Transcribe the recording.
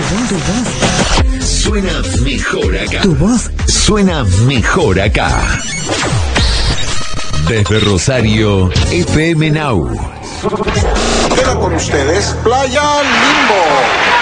Suena mejor acá. Tu voz suena mejor acá. Desde Rosario, FM Now. Queda con ustedes Playa Limbo.